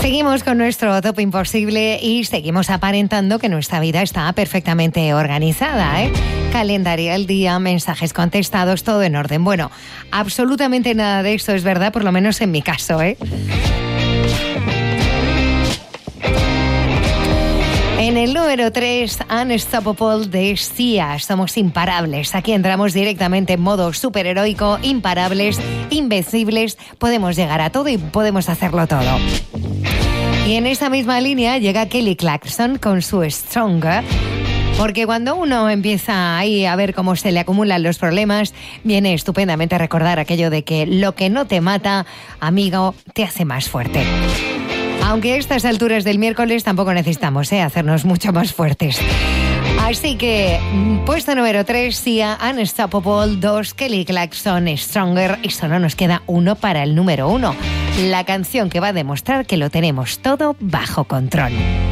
Seguimos con nuestro Top Imposible y seguimos aparentando que nuestra vida está perfectamente organizada, ¿eh? Calendario al día, mensajes contestados, todo en orden. Bueno, absolutamente nada de esto es verdad, por lo menos en mi caso, ¿eh? En el número 3, Unstoppable de Sia. Somos imparables. Aquí entramos directamente en modo superheroico, imparables, invencibles. Podemos llegar a todo y podemos hacerlo todo. Y en esa misma línea llega Kelly Clarkson con su Stronger. Porque cuando uno empieza ahí a ver cómo se le acumulan los problemas, viene estupendamente recordar aquello de que lo que no te mata, amigo, te hace más fuerte. Aunque a estas alturas del miércoles tampoco necesitamos hacernos mucho más fuertes. Así que, puesto número 3, Sia, Unstoppable, 2, Kelly Clarkson, Stronger, y solo nos queda uno para el número 1. La canción que va a demostrar que lo tenemos todo bajo control.